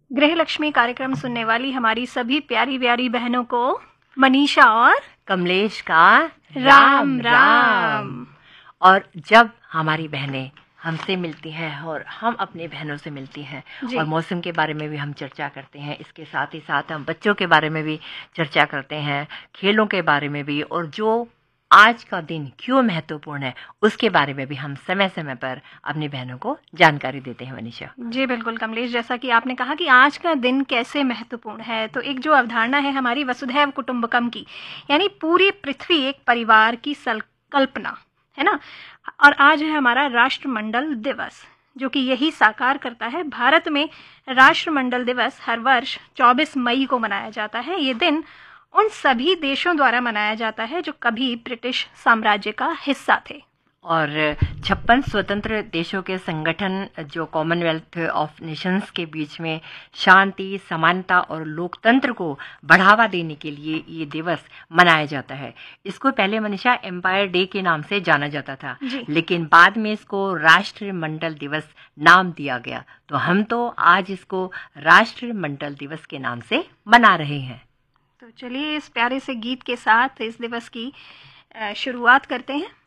गृहलक्ष्मी कार्यक्रम सुनने वाली हमारी सभी प्यारी प्यारी बहनों को मनीषा और कमलेश का राम राम। और जब हमारी बहनें हमसे मिलती हैं और हम अपनी बहनों से मिलती हैं और मौसम के बारे में भी हम चर्चा करते हैं, इसके साथ ही साथ हम बच्चों के बारे में भी चर्चा करते हैं, खेलों के बारे में भी, और जो आज का दिन क्यों महत्वपूर्ण है उसके बारे में भी हम समय समय पर अपनी बहनों को जानकारी देते हैं। मनीषा जी बिल्कुल कमलेश, जैसा कि आपने कहा कि आज का दिन कैसे महत्वपूर्ण है, तो एक जो अवधारणा है हमारी वसुधैव कुटुंबकम की, यानी पूरी पृथ्वी एक परिवार की कल्पना है ना। और आज है हमारा राष्ट्रमंडल दिवस, जो कि यही साकार करता है। भारत में राष्ट्रमंडल दिवस हर वर्ष 24 मई को मनाया जाता है। ये दिन उन सभी देशों द्वारा मनाया जाता है जो कभी ब्रिटिश साम्राज्य का हिस्सा थे। और 56 स्वतंत्र देशों के संगठन जो कॉमनवेल्थ ऑफ नेशंस के बीच में शांति, समानता और लोकतंत्र को बढ़ावा देने के लिए ये दिवस मनाया जाता है। इसको पहले मनीषा एम्पायर डे के नाम से जाना जाता था, लेकिन बाद में इसको राष्ट्रमंडल दिवस नाम दिया गया। तो हम तो आज इसको राष्ट्रमंडल दिवस के नाम से मना रहे हैं। तो चलिए इस प्यारे से गीत के साथ इस दिवस की शुरुआत करते हैं।